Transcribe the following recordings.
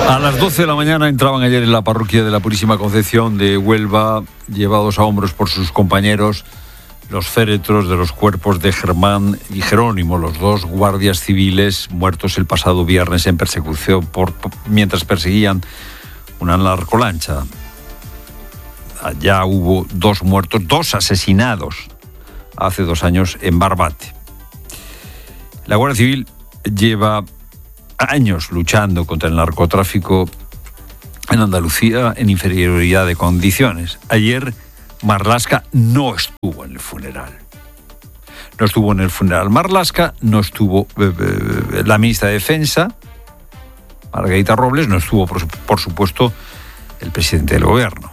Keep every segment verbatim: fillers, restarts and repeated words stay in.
A las doce de la mañana entraban ayer en la parroquia de la Purísima Concepción de Huelva, llevados a hombros por sus compañeros, los féretros de los cuerpos de Germán y Jerónimo, los dos guardias civiles muertos el pasado viernes en persecución por, mientras perseguían una narcolancha. Allá hubo dos muertos, dos asesinados hace dos años en Barbate. La Guardia Civil lleva años luchando contra el narcotráfico en Andalucía en inferioridad de condiciones. Ayer Marlaska no estuvo en el funeral. No estuvo en el funeral Marlaska, no estuvo eh, eh, la ministra de Defensa, Margarita Robles, no estuvo, por, por supuesto, el presidente del gobierno.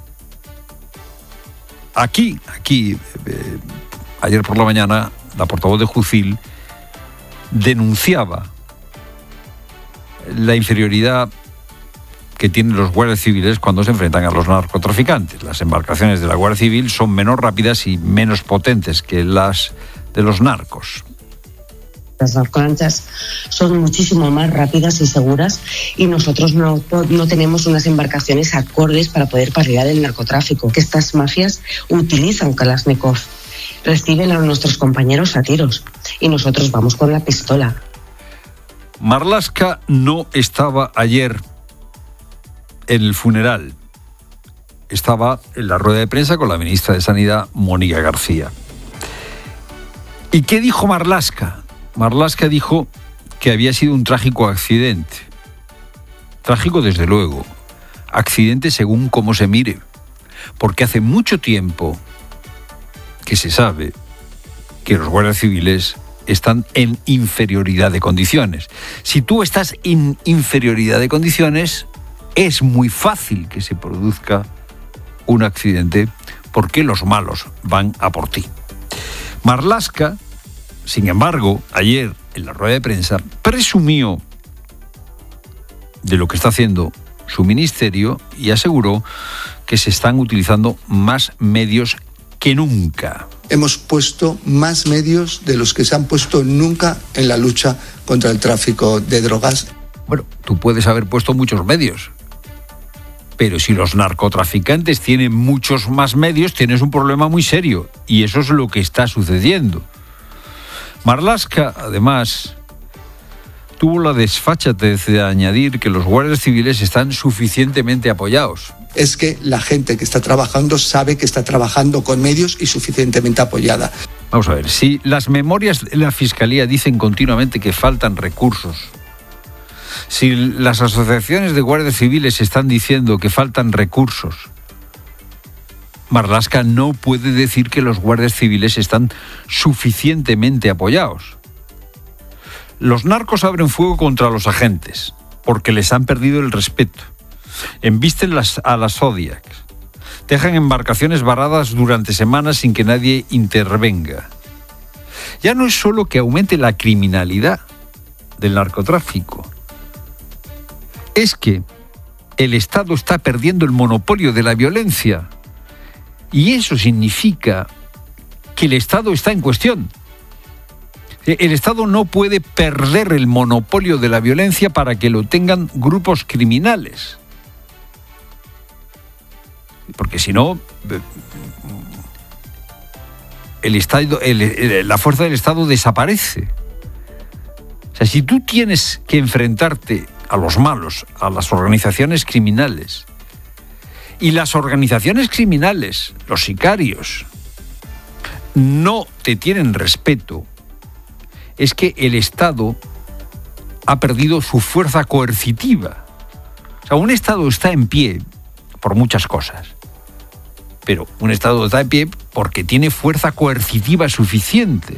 Aquí, aquí, eh, ayer por la mañana, la portavoz de Jucil denunciaba la inferioridad que tienen los guardias civiles cuando se enfrentan a los narcotraficantes. Las embarcaciones de la Guardia Civil son menos rápidas y menos potentes que las de los narcos. Las narcolanchas son muchísimo más rápidas y seguras y nosotros no, no tenemos unas embarcaciones acordes para poder paliar el narcotráfico que estas mafias utilizan Kalashnikov. Reciben a nuestros compañeros a tiros y nosotros vamos con la pistola. Marlaska no estaba ayer en el funeral. Estaba en la rueda de prensa con la ministra de Sanidad, Mónica García. ¿Y qué dijo Marlaska? Marlaska dijo que había sido un trágico accidente. Trágico desde luego. Accidente según cómo se mire. Porque hace mucho tiempo que se sabe que los guardias civiles están en inferioridad de condiciones. Si tú estás en inferioridad de condiciones, es muy fácil que se produzca un accidente porque los malos van a por ti. Marlaska, sin embargo, ayer en la rueda de prensa presumió de lo que está haciendo su ministerio y aseguró que se están utilizando más medios que nunca. Hemos puesto más medios de los que se han puesto nunca en la lucha contra el tráfico de drogas. Bueno, tú puedes haber puesto muchos medios, pero si los narcotraficantes tienen muchos más medios, tienes un problema muy serio, y eso es lo que está sucediendo. Marlaska, además, tuvo la desfachatez de añadir que los guardias civiles están suficientemente apoyados. Es que la gente que está trabajando sabe que está trabajando con medios y suficientemente apoyada. Vamos a ver, si las memorias de la Fiscalía dicen continuamente que faltan recursos, si las asociaciones de guardias civiles están diciendo que faltan recursos, Marlaska no puede decir que los guardias civiles están suficientemente apoyados. Los narcos abren fuego contra los agentes porque les han perdido el respeto. Embisten las, a las Zodiacs. Dejan embarcaciones varadas durante semanas sin que nadie intervenga. Ya no es solo que aumente la criminalidad del narcotráfico. Es que el Estado está perdiendo el monopolio de la violencia. Y eso significa que el Estado está en cuestión. El Estado no puede perder el monopolio de la violencia para que lo tengan grupos criminales. Porque si no, el Estado, el, el, la fuerza del Estado desaparece. O sea, si tú tienes que enfrentarte a los malos, a las organizaciones criminales, y las organizaciones criminales, los sicarios, no te tienen respeto, es que el Estado ha perdido su fuerza coercitiva. O sea, un Estado está en pie por muchas cosas, pero un Estado está en pie porque tiene fuerza coercitiva suficiente.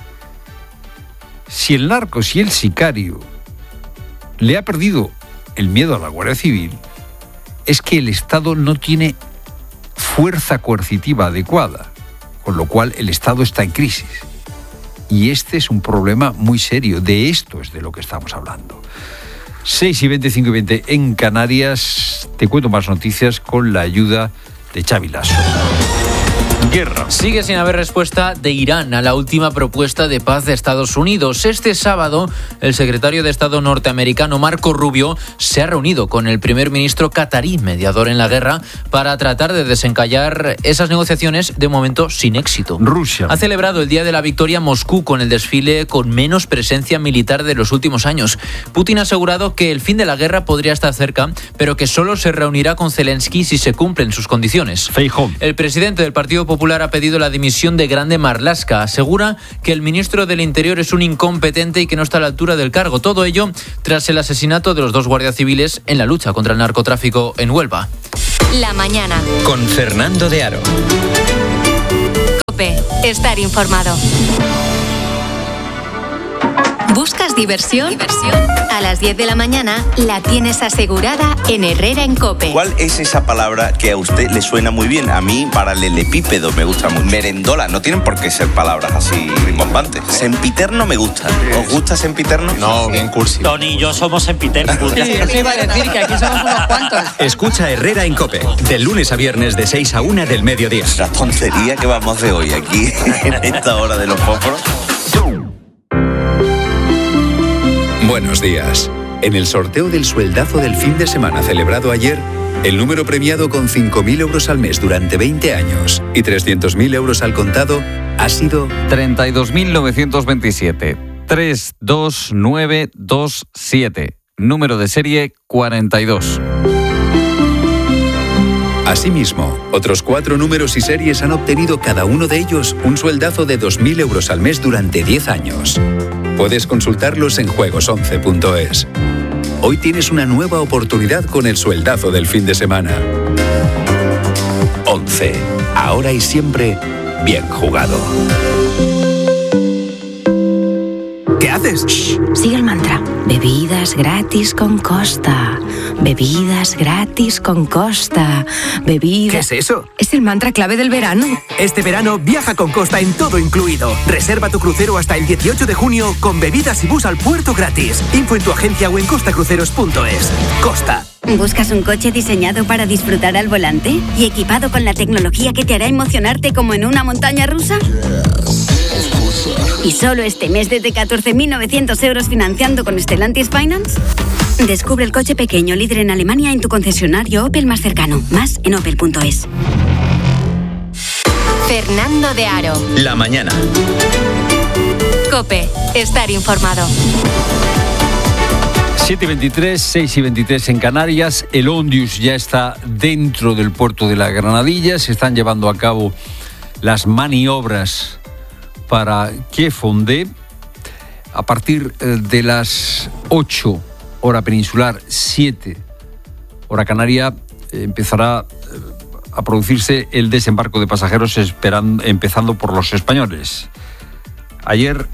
Si el narco, si el sicario le ha perdido el miedo a la Guardia Civil, es que el Estado no tiene fuerza coercitiva adecuada, con lo cual el Estado está en crisis. Y este es un problema muy serio. De esto es de lo que estamos hablando. seis y veinticinco y veinte en Canarias. Te cuento más noticias con la ayuda de Xavi Lasso. guerra. Sigue sin haber respuesta de Irán a la última propuesta de paz de Estados Unidos. Este sábado, el secretario de Estado norteamericano Marco Rubio se ha reunido con el primer ministro catarí, mediador en la guerra, para tratar de desencallar esas negociaciones, de momento sin éxito. Rusia ha celebrado el Día de la Victoria Moscú con el desfile con menos presencia militar de los últimos años. Putin ha asegurado que el fin de la guerra podría estar cerca, pero que solo se reunirá con Zelensky si se cumplen sus condiciones. Feijóo. El presidente del Partido Popular ha pedido la dimisión de Grande Marlaska. Asegura que el ministro del Interior es un incompetente y que no está a la altura del cargo. Todo ello tras el asesinato de los dos guardias civiles en la lucha contra el narcotráfico en Huelva. La mañana. Con Fernando de Aro. COPE. Estar informado. ¿Buscas diversión? ¿Diversión? A las diez de la mañana la tienes asegurada en Herrera en COPE. ¿Cuál es esa palabra que a usted le suena muy bien? A mí, paralelepípedo me gusta muy. Merendola, no tienen por qué ser palabras así rimbombantes. Sempiterno me gusta. ¿Os gusta sempiterno? No, bien cursi. Tony y yo somos sempiterno. Sí, eso iba a decir, que aquí somos unos cuantos. Escucha Herrera en COPE, de lunes a viernes de seis a una del mediodía. La tontería que vamos de hoy aquí, en esta hora de los fósforos. Buenos días. En el sorteo del sueldazo del fin de semana celebrado ayer, el número premiado con cinco mil euros al mes durante veinte años y trescientos mil euros al contado ha sido treinta y dos mil novecientos veintisiete. tres dos nueve dos siete. Número de serie cuarenta y dos. Asimismo, otros cuatro números y series han obtenido cada uno de ellos un sueldazo de dos mil euros al mes durante diez años. Puedes consultarlos en juegos once punto es. Hoy tienes una nueva oportunidad con el sueldazo del fin de semana. once. Ahora y siempre, bien jugado. ¿Qué haces? Shh, sigue el mantra. Bebidas gratis con Costa. Bebidas gratis con Costa. Bebidas... ¿Qué es eso? Es el mantra clave del verano. Este verano viaja con Costa en todo incluido. Reserva tu crucero hasta el dieciocho de junio con bebidas y bus al puerto gratis. Info en tu agencia o en costacruceros punto es. Costa. ¿Buscas un coche diseñado para disfrutar al volante y equipado con la tecnología que te hará emocionarte como en una montaña rusa? ¿Y solo este mes desde catorce mil novecientos euros financiando con Stellantis Finance? Descubre el coche pequeño líder en Alemania en tu concesionario Opel más cercano. Más en opel punto es. Fernando de Aro. La mañana. COPE. Estar informado. siete y veintitrés, seis y veintitrés en Canarias. El Ondius ya está dentro del puerto de la Granadilla. Se están llevando a cabo las maniobras para que fonde. A partir de las ocho, hora peninsular, siete, hora canaria, empezará a producirse el desembarco de pasajeros, esperando, empezando por los españoles. Ayer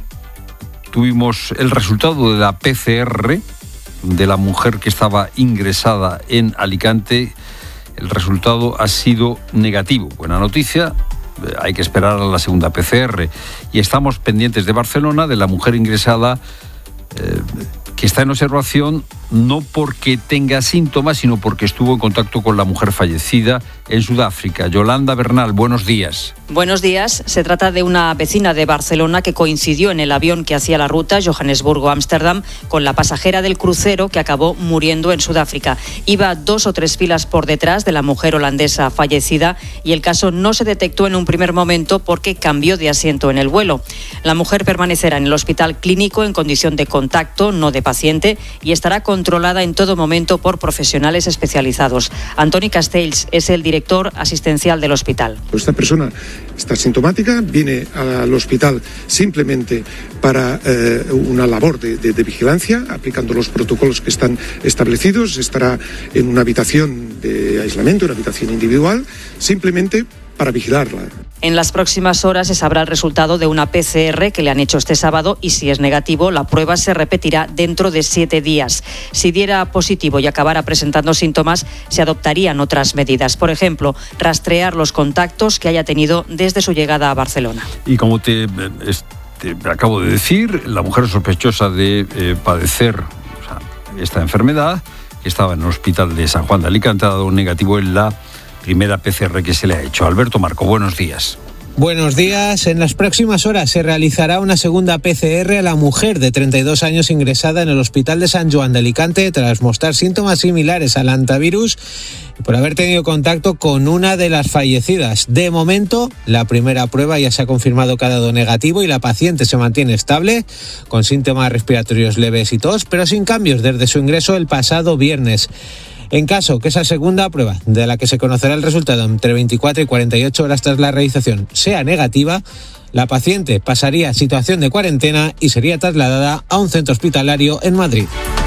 tuvimos el resultado de la P C R de la mujer que estaba ingresada en Alicante. El resultado ha sido negativo. Buena noticia. Hay que esperar a la segunda P C R. Y estamos pendientes de Barcelona, de la mujer ingresada eh, que está en observación, no porque tenga síntomas, sino porque estuvo en contacto con la mujer fallecida en Sudáfrica. Yolanda Bernal, buenos días. Buenos días. Se trata de una vecina de Barcelona que coincidió en el avión que hacía la ruta Johannesburgo-Ámsterdam con la pasajera del crucero que acabó muriendo en Sudáfrica. Iba dos o tres filas por detrás de la mujer holandesa fallecida y el caso no se detectó en un primer momento porque cambió de asiento en el vuelo. La mujer permanecerá en el hospital clínico en condición de contacto, no de paciente, y estará controlada en todo momento por profesionales especializados. Antoni Castells es el director asistencial del hospital. Esta persona está sintomática, viene al hospital simplemente para eh, una labor de, de, de vigilancia, aplicando los protocolos que están establecidos. Estará en una habitación de aislamiento, una habitación individual, simplemente para vigilarla. En las próximas horas se sabrá el resultado de una P C R que le han hecho este sábado y si es negativo, la prueba se repetirá dentro de siete días. Si diera positivo y acabara presentando síntomas, se adoptarían otras medidas. Por ejemplo, rastrear los contactos que haya tenido desde su llegada a Barcelona. Y como te, te acabo de decir, la mujer sospechosa de eh, padecer o sea, esta enfermedad, que estaba en el hospital de San Juan de Alicante, ha dado un negativo en la primera P C R que se le ha hecho. Alberto Marco, buenos días. Buenos días. En las próximas horas se realizará una segunda P C R a la mujer de treinta y dos años ingresada en el Hospital de San Joan de Alicante tras mostrar síntomas similares al hantavirus y por haber tenido contacto con una de las fallecidas. De momento, la primera prueba ya se ha confirmado que ha dado negativo y la paciente se mantiene estable, con síntomas respiratorios leves y tos, pero sin cambios desde su ingreso el pasado viernes. En caso que esa segunda prueba, de la que se conocerá el resultado entre veinticuatro y cuarenta y ocho horas tras la realización, sea negativa, la paciente pasaría a situación de cuarentena y sería trasladada a un centro hospitalario en Madrid.